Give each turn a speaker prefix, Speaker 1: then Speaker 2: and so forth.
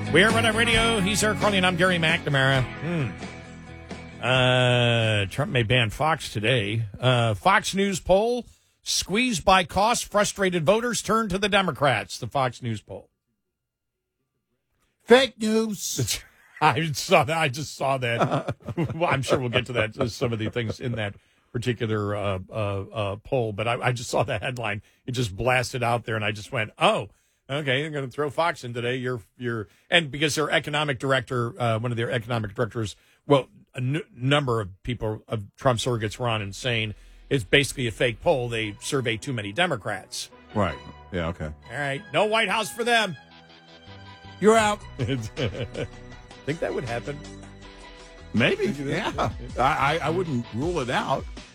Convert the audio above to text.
Speaker 1: We're Red Eye Radio. He's Eric Carly, and I'm Gary McNamara. Trump may ban Fox today. Fox News poll, squeezed by costs, frustrated voters turn to the Democrats. The Fox News poll.
Speaker 2: Fake news.
Speaker 1: I saw that. I just saw that. Well, I'm sure we'll get to that. Some of the things in that particular poll, but I just saw the headline. It just blasted out there, and I just went, "Oh, okay, they're going to throw Fox in today." And because their economic director, one of their economic directors, well, a number of people of Trump surrogates were on and saying it's basically a fake poll. They survey too many Democrats.
Speaker 2: Right. Yeah. Okay.
Speaker 1: All right, no White House for them.
Speaker 2: You're out.
Speaker 1: Think that would happen?
Speaker 2: Maybe. Yeah. I wouldn't rule it out.